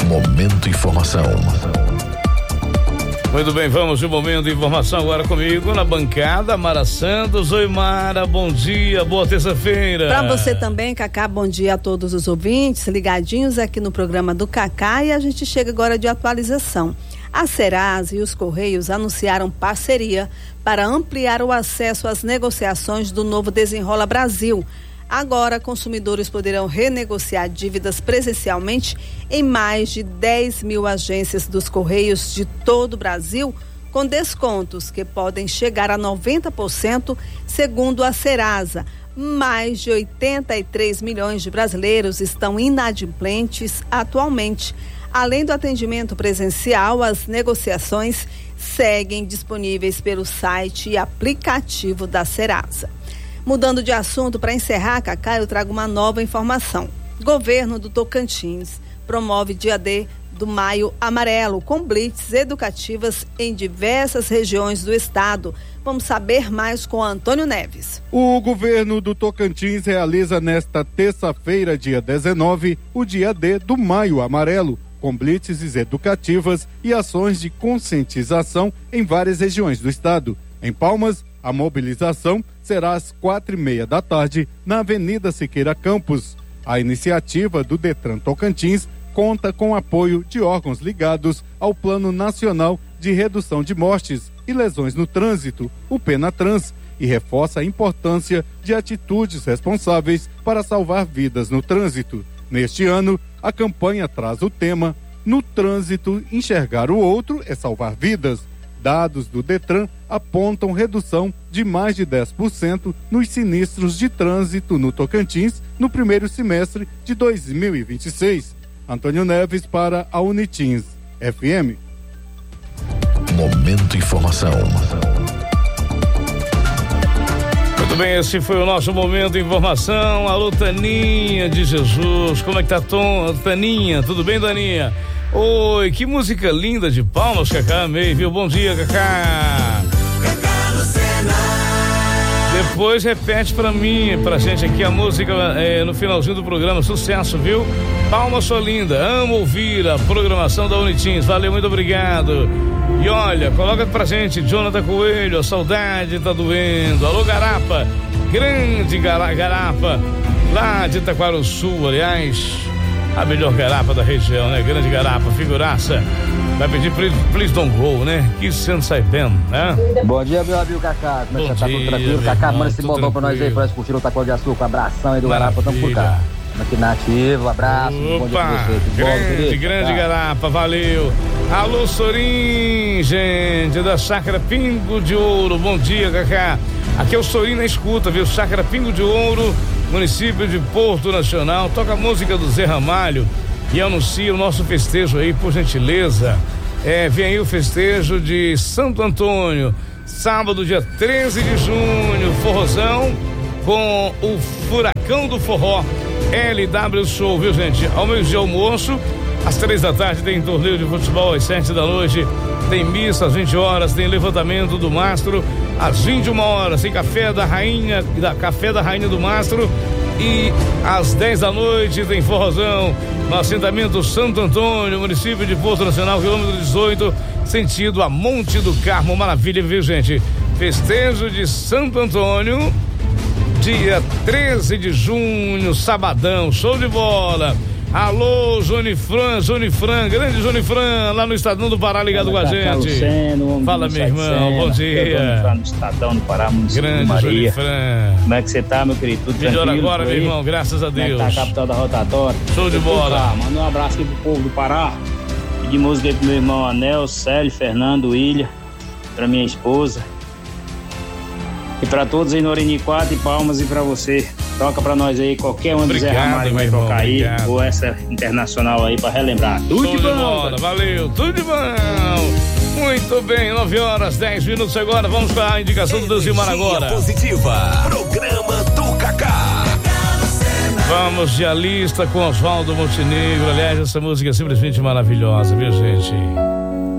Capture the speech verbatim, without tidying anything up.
Momento Informação. Muito bem, vamos de Momento de Informação agora comigo na bancada, Mara Santos. Oi, Mara, bom dia, boa terça-feira. Para você também, Cacá, bom dia a todos os ouvintes ligadinhos aqui no programa do Cacá, e a gente chega agora de atualização. A Serasa e os Correios anunciaram parceria para ampliar o acesso às negociações do novo Desenrola Brasil. Agora, consumidores poderão renegociar dívidas presencialmente em mais de dez mil agências dos Correios de todo o Brasil, com descontos que podem chegar a noventa por cento, segundo a Serasa. Mais de oitenta e três milhões de brasileiros estão inadimplentes atualmente. Além do atendimento presencial, as negociações seguem disponíveis pelo site e aplicativo da Serasa. Mudando de assunto, para encerrar, Cacá, eu trago uma nova informação. Governo do Tocantins promove Dia D do Maio Amarelo, com blitz educativas em diversas regiões do estado. Vamos saber mais com Antônio Neves. O governo do Tocantins realiza nesta terça-feira, dia dezenove, o Dia D do Maio Amarelo, com blitzes educativas e ações de conscientização em várias regiões do estado. Em Palmas, a mobilização será às quatro e meia da tarde na Avenida Siqueira Campos. A iniciativa do Detran Tocantins conta com apoio de órgãos ligados ao Plano Nacional de Redução de Mortes e Lesões no Trânsito, o Penatrans, e reforça a importância de atitudes responsáveis para salvar vidas no trânsito. Neste ano, a campanha traz o tema "No trânsito, enxergar o outro é salvar vidas". Dados do Detran apontam redução de mais de dez por cento nos sinistros de trânsito no Tocantins no primeiro semestre de dois mil e vinte e seis. Antônio Neves para a Unitins F M. Momento Informação. Muito bem, esse foi o nosso Momento de Informação. Alô, Taninha de Jesus, como é que tá, Tom? Taninha, tudo bem, Taninha? Oi, que música linda de Palmas, Cacá, amei, viu? Bom dia, Cacá. Cacá no Senai. Depois repete pra mim, pra gente aqui a música é, no finalzinho do programa, sucesso, viu? Palmas, sua linda, amo ouvir a programação da Unitins, valeu, muito obrigado. E olha, coloca pra gente, Jonathan Coelho, a saudade tá doendo. Alô, Garapa, grande Garapa, lá de Itaquaruçu, aliás, a melhor garapa da região, né? Grande Garapa, figuraça. Vai pedir please, please don't go, né? Que você sai bem, né? Bom dia, meu amigo Cacá. Como é que você tá? Tudo tranquilo? Cacá, manda esse modão pra nós aí, pra nós curtir o Taqual de Açúcar. Abração aí do Garapa, tamo por cá. Aqui na ativa, abraço. Opa, bom dia pra você. Tudo grande, bom, grande Garapa, valeu. Alô, Sorim, gente, da Chácara Pingo de Ouro. Bom dia, Cacá. Aqui é o Sorim na escuta, viu? Chácara Pingo de Ouro, município de Porto Nacional. Toca a música do Zé Ramalho e anuncia o nosso festejo aí, por gentileza. É, vem aí o festejo de Santo Antônio, sábado, dia treze de junho, forrozão com o Furacão do Forró, L W Show, viu, gente? Ao meio-dia almoço, às três da tarde tem torneio de futebol, às sete da noite tem missa, às vinte horas tem levantamento do mastro, às vinte e uma horas tem café da rainha, da, café da rainha do mastro, e às dez da noite tem forrozão no assentamento Santo Antônio, município de Porto Nacional, quilômetro dezoito, sentido a Monte do Carmo. Maravilha, viu, gente? Festejo de Santo Antônio, dia treze de junho, sabadão, show de bola. Alô, Joni Fran, Joni Fran, grande Joni Fran, lá no Estadão do Pará, ligado com a gente. Luceno, Fala, meu irmão, bom dia. No Estadão do Pará, município grande de Maria. Joni Fran. Como é que você tá, meu querido? Tudo melhor tranquilo? Agora, meu irmão, graças a Deus. Como é que tá a capital da rotatória? Show de bola. Manda um abraço aqui pro povo do Pará. Pedir música aí pro meu irmão Anel, Célio, Fernando, William, pra minha esposa. E pra todos aí no Oreni quatro e Palmas e pra você. Toca pra nós aí, qualquer um do Zé Ramalho vai tocar aí, ou essa internacional aí pra relembrar. Tudo de bom, bola, valeu, tudo de bom. Muito bem, nove horas, dez minutos agora, vamos para a indicação do Zilmar agora. Positiva, programa do Cacá. Vamos de A Lista com Oswaldo Montenegro. Aliás, essa música é simplesmente maravilhosa, viu, gente?